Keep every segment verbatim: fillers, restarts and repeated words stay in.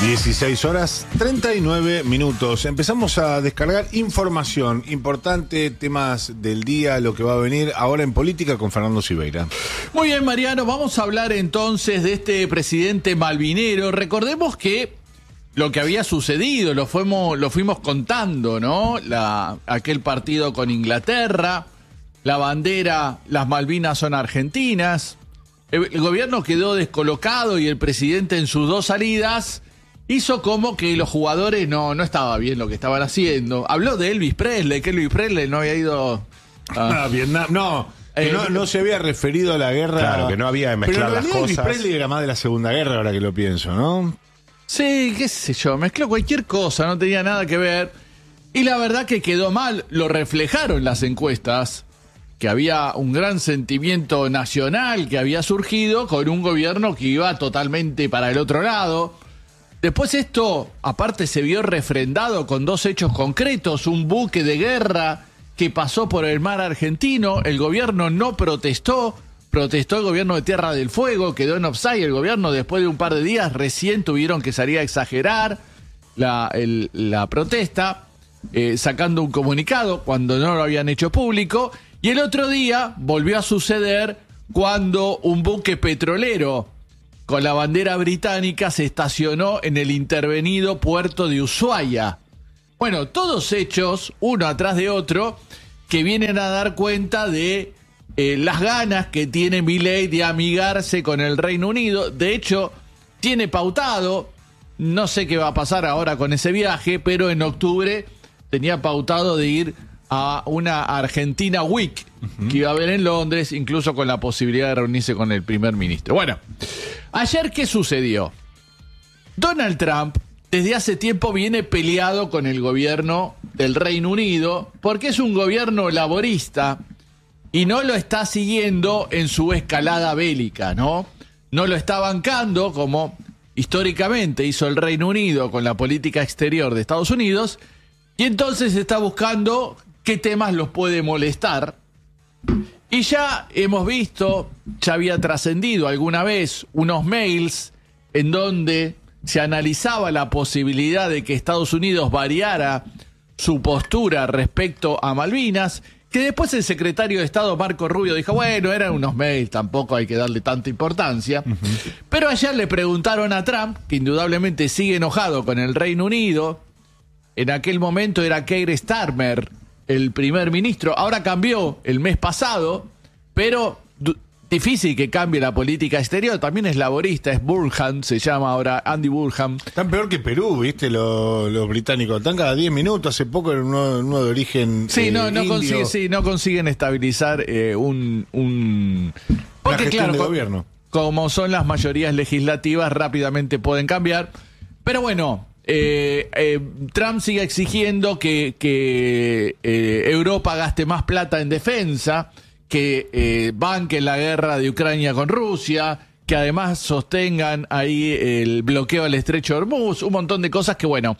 dieciséis horas treinta y nueve minutos. Empezamos a descargar información importante, temas del día, lo que va a venir ahora en política con Fernando Silveira. Muy bien, Mariano, vamos a hablar entonces de este presidente malvinero. Recordemos que lo que había sucedido, lo fuimos, lo fuimos contando, ¿no? La, aquel partido con Inglaterra, la bandera, las Malvinas son argentinas. El, el gobierno quedó descolocado y el presidente en sus dos salidas hizo como que los jugadores no, no estaba bien lo que estaban haciendo. Habló de Elvis Presley, que Elvis Presley no había ido a, a Vietnam. No, que eh, no, no se había referido a la guerra. Claro, que no había mezclar Pero las Elvis cosas. Presley era más de la Segunda Guerra, ahora que lo pienso, ¿no? Sí, qué sé yo, mezcló cualquier cosa, no tenía nada que ver. Y la verdad que quedó mal, lo reflejaron las encuestas, que había un gran sentimiento nacional que había surgido con un gobierno que iba totalmente para el otro lado. Después esto, aparte, se vio refrendado con dos hechos concretos, un buque de guerra que pasó por el mar argentino, el gobierno no protestó, protestó el gobierno de Tierra del Fuego, quedó en offside, el gobierno después de un par de días recién tuvieron que salir a exagerar la, el, la protesta, eh, sacando un comunicado cuando no lo habían hecho público, y el otro día volvió a suceder cuando un buque petrolero con la bandera británica se estacionó en el intervenido puerto de Ushuaia. Bueno, todos hechos, uno atrás de otro, que vienen a dar cuenta de eh, las ganas que tiene Milei de amigarse con el Reino Unido. De hecho, tiene pautado, no sé qué va a pasar ahora con ese viaje, pero en octubre tenía pautado de ir a una Argentina Week, uh-huh, que iba a haber en Londres, incluso con la posibilidad de reunirse con el primer ministro. Bueno, ayer, ¿qué sucedió? Donald Trump desde hace tiempo viene peleado con el gobierno del Reino Unido porque es un gobierno laborista y no lo está siguiendo en su escalada bélica, ¿no? No lo está bancando como históricamente hizo el Reino Unido con la política exterior de Estados Unidos, y entonces está buscando qué temas los puede molestar. Y ya hemos visto, ya había trascendido alguna vez unos mails en donde se analizaba la posibilidad de que Estados Unidos variara su postura respecto a Malvinas, que después el secretario de Estado Marco Rubio dijo, bueno, eran unos mails, tampoco hay que darle tanta importancia. Uh-huh. Pero ayer le preguntaron a Trump, que indudablemente sigue enojado con el Reino Unido. En aquel momento era Keir Starmer el primer ministro, ahora cambió el mes pasado, pero d- difícil que cambie la política exterior, también es laborista, es Burhan, se llama ahora Andy Burhan. Tan peor que Perú, viste, los, los británicos, están cada diez minutos, hace poco era uno, uno de origen Sí, eh, no, no, indio. consigue, sí, no consiguen estabilizar eh, un... un... Porque, Una gestión claro, de co- gobierno. Como son las mayorías legislativas, rápidamente pueden cambiar, pero bueno... Eh, eh, Trump sigue exigiendo que, que eh, Europa gaste más plata en defensa, que eh, banque la guerra de Ucrania con Rusia, que además sostengan ahí el bloqueo al estrecho de Hormuz, un montón de cosas que, bueno,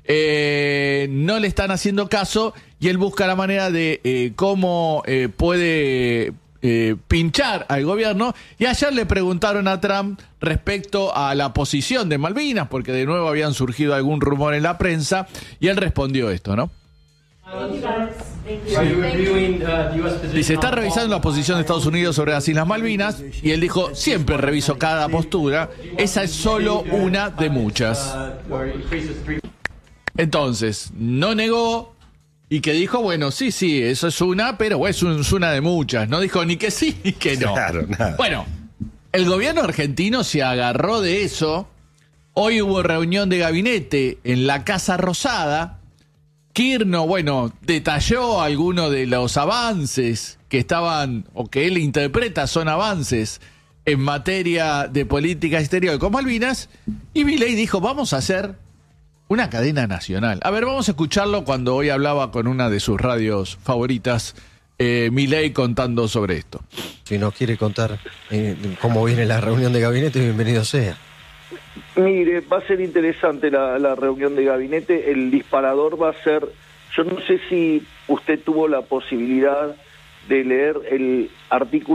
eh, no le están haciendo caso, y él busca la manera de eh, cómo eh, puede eh, pinchar al gobierno. Y ayer le preguntaron a Trump respecto a la posición de Malvinas, porque de nuevo habían surgido algún rumor en la prensa, y él respondió esto, ¿no? Dice, está revisando la posición de Estados Unidos sobre las Islas Malvinas, y él dijo, siempre reviso cada postura, esa es solo una de muchas. Entonces, no negó, y que dijo, bueno, sí, sí, eso es una, pero es, un, es una de muchas. No dijo ni que sí ni que no. Claro, nada. Bueno, el gobierno argentino se agarró de eso. Hoy hubo reunión de gabinete en la Casa Rosada. Kirchner, bueno, detalló algunos de los avances que estaban, o que él interpreta son avances en materia de política exterior con Malvinas, y Milei dijo, vamos a hacer una cadena nacional. A ver, vamos a escucharlo cuando hoy hablaba con una de sus radios favoritas, eh, Milei, contando sobre esto. Si nos quiere contar eh, cómo viene la reunión de gabinete, bienvenido sea. Mire, va a ser interesante la, la reunión de gabinete. El disparador va a ser, yo no sé si usted tuvo la posibilidad de leer el artículo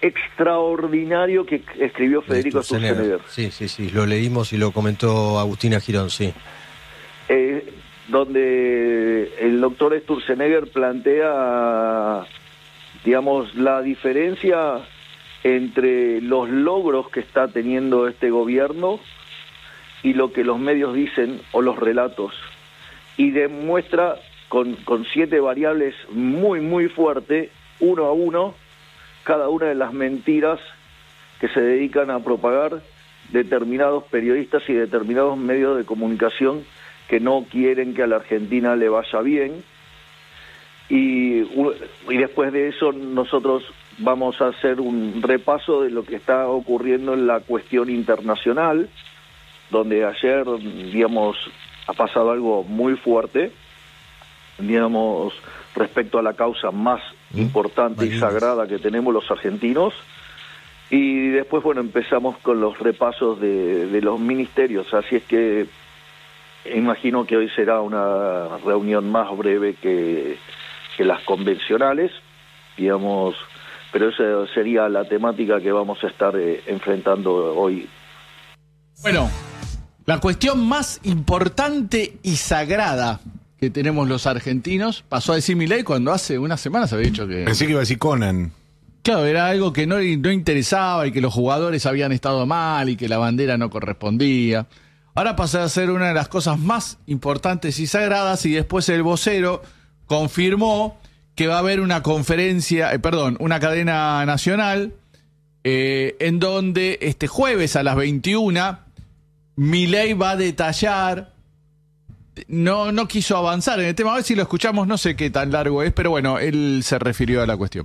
extraordinario que escribió Federico Sturzenegger. Sí, sí, sí, lo leímos y lo comentó Agustina Girón, sí. Eh, donde el doctor Sturzenegger plantea, digamos, la diferencia entre los logros que está teniendo este gobierno y lo que los medios dicen o los relatos, y demuestra con, con siete variables muy, muy fuerte, uno a uno, cada una de las mentiras que se dedican a propagar determinados periodistas y determinados medios de comunicación que no quieren que a la Argentina le vaya bien. Y, y después de eso nosotros vamos a hacer un repaso de lo que está ocurriendo en la cuestión internacional, donde ayer, digamos, ha pasado algo muy fuerte, digamos, respecto a la causa más importante y sagrada que tenemos los argentinos. Y después, bueno, empezamos con los repasos de, de los ministerios, así es que imagino que hoy será una reunión más breve que, que las convencionales, digamos, pero esa sería la temática que vamos a estar eh, enfrentando hoy. Bueno, la cuestión más importante y sagrada que tenemos los argentinos, pasó a decir Milei cuando hace unas semanas había dicho que... Pensé que iba a decir Conan. Claro, era algo que no, no interesaba y que los jugadores habían estado mal y que la bandera no correspondía. Ahora pasa a ser una de las cosas más importantes y sagradas, y después el vocero confirmó que va a haber una conferencia, eh, perdón, una cadena nacional, eh, en donde este jueves a las veintiuna Milei va a detallar. No, no quiso avanzar en el tema. A ver si lo escuchamos, no sé qué tan largo es, pero bueno, él se refirió a la cuestión.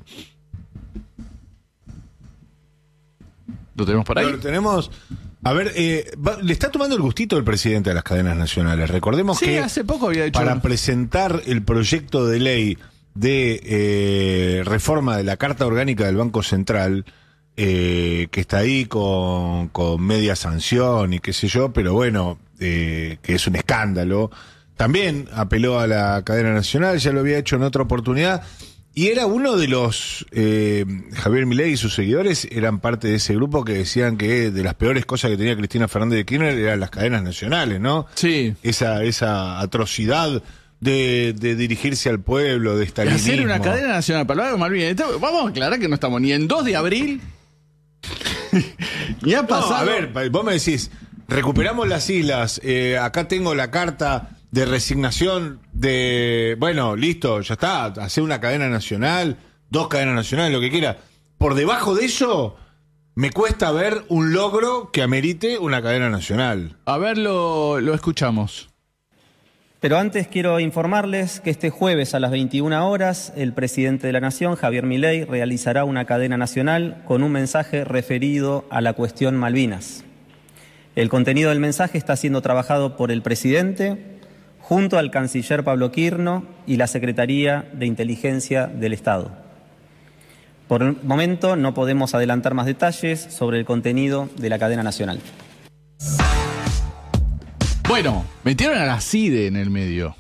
¿Lo tenemos por ahí? Lo tenemos. A ver, eh, va, le está tomando el gustito el presidente de las cadenas nacionales. Recordemos sí, que hace poco había hecho... para presentar el proyecto de ley de eh, reforma de la Carta Orgánica del Banco Central, eh, que está ahí con, con media sanción y qué sé yo, pero bueno, eh, que es un escándalo, también apeló a la cadena nacional, ya lo había hecho en otra oportunidad, y era uno de los, eh, Javier Milei y sus seguidores eran parte de ese grupo que decían que de las peores cosas que tenía Cristina Fernández de Kirchner eran las cadenas nacionales, ¿no? Sí. Esa, esa atrocidad de, de dirigirse al pueblo, de estalinismo. Hacer una cadena nacional para hablar de Malvinas. Vamos a aclarar que no estamos ni en dos de abril, ni ha pasado. No, a ver, vos me decís, recuperamos las islas, eh, acá tengo la carta de resignación de, bueno, listo, ya está, hacer una cadena nacional, dos cadenas nacionales, lo que quiera. Por debajo de eso, me cuesta ver un logro que amerite una cadena nacional. A ver, lo, lo escuchamos. Pero antes quiero informarles que este jueves a las veintiuna horas el presidente de la Nación, Javier Milei, realizará una cadena nacional con un mensaje referido a la cuestión Malvinas. El contenido del mensaje está siendo trabajado por el presidente junto al canciller Pablo Quirno y la Secretaría de Inteligencia del Estado. Por el momento no podemos adelantar más detalles sobre el contenido de la cadena nacional. Bueno, metieron a la CIDE en el medio.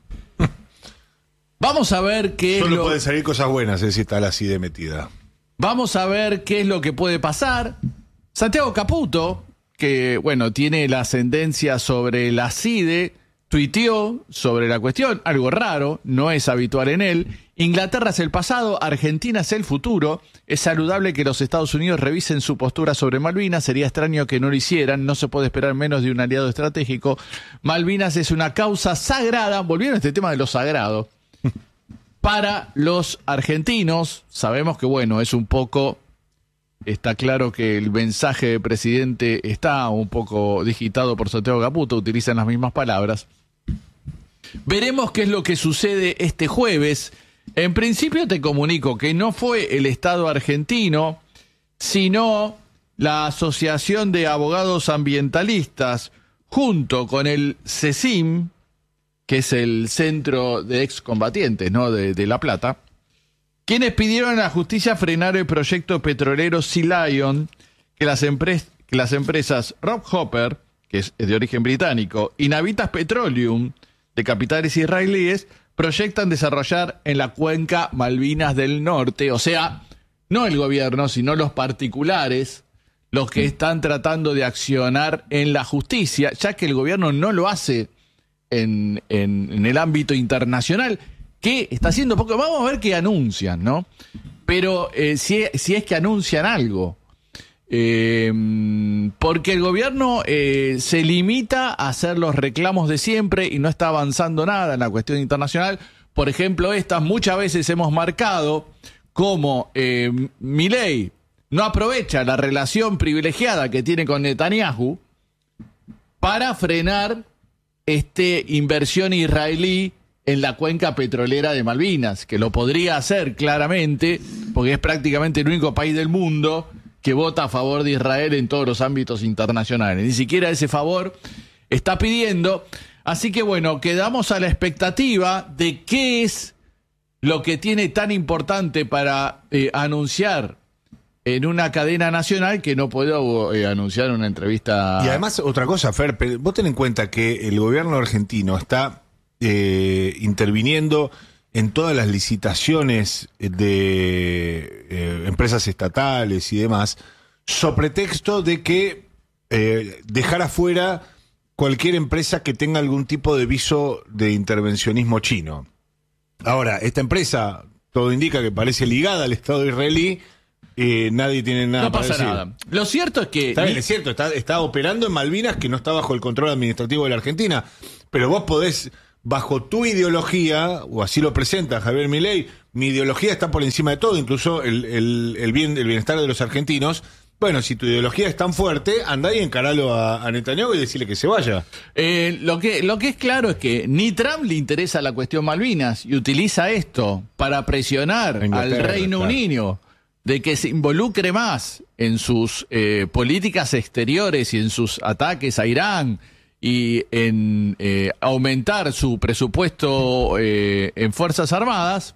Vamos a ver qué Solo es lo... pueden salir cosas buenas, eh, si está la CIDE metida. Vamos a ver qué es lo que puede pasar. Santiago Caputo, que bueno, tiene la ascendencia sobre la CIDE, tuiteó sobre la cuestión, algo raro, no es habitual en él. Inglaterra es el pasado, Argentina es el futuro. Es saludable que los Estados Unidos revisen su postura sobre Malvinas. Sería extraño que no lo hicieran. No se puede esperar menos de un aliado estratégico. Malvinas es una causa sagrada. Volvieron a este tema de lo sagrado. Para los argentinos, sabemos que bueno, es un poco... Está claro que el mensaje del presidente está un poco digitado por Santiago Caputo, utilizan las mismas palabras. Veremos qué es lo que sucede este jueves. En principio te comunico que no fue el Estado argentino, sino la Asociación de Abogados Ambientalistas, junto con el CECIM, que es el Centro de Excombatientes, ¿no? de, de La Plata, quienes pidieron a la justicia frenar el proyecto petrolero Sea Lion, que las, empre- que las empresas Rob Hopper, que es de origen británico, y Navitas Petroleum, de capitales israelíes, proyectan desarrollar en la cuenca Malvinas del Norte, o sea, no el gobierno, sino los particulares, los que están tratando de accionar en la justicia, ya que el gobierno no lo hace en, en, en el ámbito internacional, que está haciendo poco. Vamos a ver qué anuncian, ¿no? Pero eh, si, si es que anuncian algo. Eh, porque el gobierno eh, se limita a hacer los reclamos de siempre y no está avanzando nada en la cuestión internacional. Por ejemplo, estas muchas veces hemos marcado como eh, Milei no aprovecha la relación privilegiada que tiene con Netanyahu para frenar este inversión israelí en la cuenca petrolera de Malvinas, que lo podría hacer claramente, porque es prácticamente el único país del mundo que vota a favor de Israel en todos los ámbitos internacionales. Ni siquiera ese favor está pidiendo. Así que bueno, quedamos a la expectativa de qué es lo que tiene tan importante para eh, anunciar en una cadena nacional que no puedo eh, anunciar en una entrevista. Y además, otra cosa, Fer, vos ten en cuenta que el gobierno argentino está eh, interviniendo en todas las licitaciones de eh, empresas estatales y demás, so pretexto de que eh, dejar afuera cualquier empresa que tenga algún tipo de viso de intervencionismo chino. Ahora, esta empresa, todo indica que parece ligada al Estado israelí, eh, nadie tiene nada no para pasa decir. nada. Lo cierto es que... Está bien, es cierto, está, está operando en Malvinas, que no está bajo el control administrativo de la Argentina, pero vos podés, bajo tu ideología, o así lo presenta Javier Milei, mi ideología está por encima de todo, incluso el, el, el, bien, el bienestar de los argentinos. Bueno, si tu ideología es tan fuerte, andá y encaralo a, a Netanyahu y decirle que se vaya. Eh, lo que lo que es claro es que ni Trump le interesa la cuestión Malvinas y utiliza esto para presionar al Reino claro. Unido de que se involucre más en sus eh, políticas exteriores y en sus ataques a Irán y en eh, aumentar su presupuesto eh, en Fuerzas Armadas.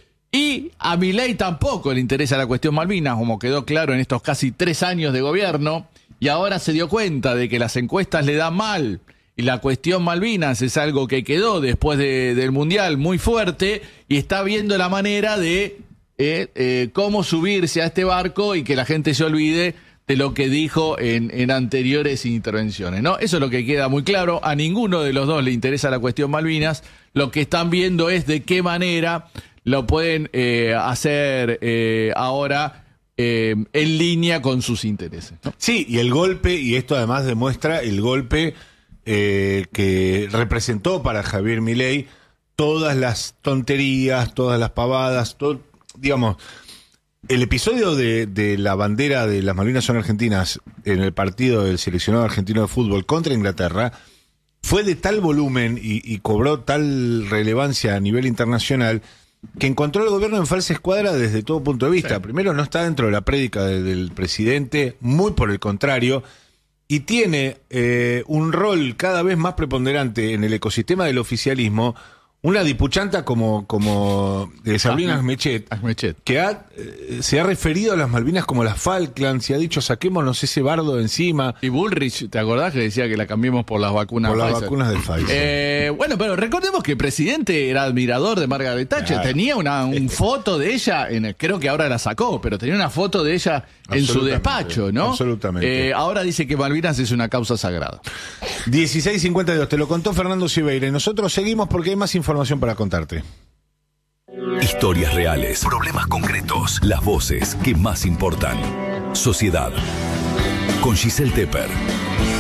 Y a Milei tampoco le interesa la cuestión Malvinas, como quedó claro en estos casi tres años de gobierno, y ahora se dio cuenta de que las encuestas le dan mal, y la cuestión Malvinas es algo que quedó después de, del Mundial muy fuerte, y está viendo la manera de eh, eh, cómo subirse a este barco y que la gente se olvide de lo que dijo en, en anteriores intervenciones, ¿no? Eso es lo que queda muy claro. A ninguno de los dos le interesa la cuestión Malvinas. Lo que están viendo es de qué manera lo pueden eh, hacer eh, ahora eh, en línea con sus intereses, ¿no? Sí, y el golpe, y esto además demuestra el golpe eh, que representó para Javier Milei todas las tonterías, todas las pavadas, todo, digamos, el episodio de, de la bandera de las Malvinas son argentinas en el partido del seleccionado argentino de fútbol contra Inglaterra fue de tal volumen y, y cobró tal relevancia a nivel internacional que encontró el gobierno en falsa escuadra desde todo punto de vista. Sí. Primero, no está dentro de la prédica de, del presidente, muy por el contrario, y tiene eh, un rol cada vez más preponderante en el ecosistema del oficialismo, una dipuchanta como, como eh, Sabrina Ahmechet, que ha, eh, se ha referido a las Malvinas como las Falklands y ha dicho saquémonos ese bardo de encima. Y Bullrich, ¿te acordás que decía que la cambiemos por las vacunas Por las Pfizer? vacunas de Pfizer. Eh, bueno, pero recordemos que el presidente era admirador de Margaret Thatcher. Claro. Tenía una un foto de ella, en el, creo que ahora la sacó, pero tenía una foto de ella en su despacho, ¿no? Absolutamente. Eh, ahora dice que Malvinas es una causa sagrada. dieciséis cincuenta y dos, te lo contó Fernando Siveira y nosotros seguimos porque hay más información para contarte. Historias reales, problemas concretos, las voces que más importan. Sociedad, con Giselle Tepper.